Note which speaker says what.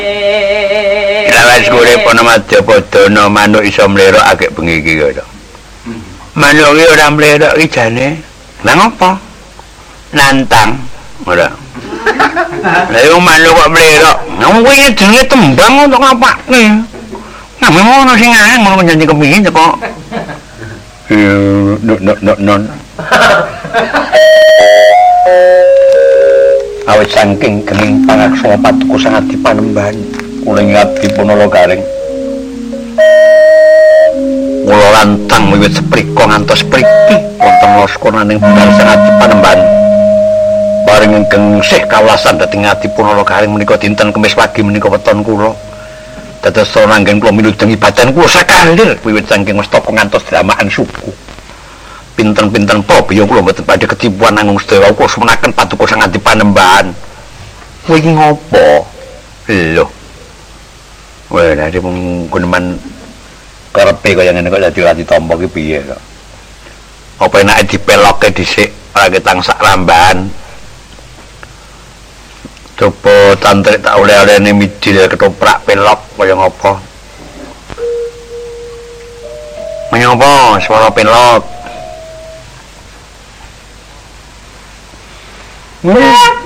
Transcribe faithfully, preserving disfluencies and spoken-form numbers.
Speaker 1: Lawas urip ana madya padana manuk iso mlerok agek bengi iki kok. Manuk iki ora mlerok iki jane. Lah ngopo? Nantang. Ora. Lah yo manuk kok mlerok. Wong kuwi jenenge tembang untuk ngapake. Nah, memang ono sing aneh ngono nyanyi kepingin kok. No no no non. Awit saking gening pangaksara patuku sangat dipanembahan kula ngabdi punala garing. Kula lantang wiwit seprika ngantos spriki wonten laskananing budal sangat dipanembahan. Bareng ingkang sih kawelasan dhateng ngabdi punala garing menika dinten Kemis pagi menika weton kula. Dados nanggen kula minudeng ibadah kula sakalir wiwit saking mestaka ngantos dramaan suku. Pinten-pinten pabaya kula mboten badhe ketipuan nanging sedaya kula sumenaken patuko sangat dipanembahan. Kuwi ngopo? Lho. Wah, nek mung guneman karepe kaya ngene kok dadi ora ditampa ki piye kok. Apa enake dipelokke dhisik ora ketang sak lamban. Coba tantrik tak oleh-olehne midil ketoprak pelok kaya ngopo. Menyopo swara pelok.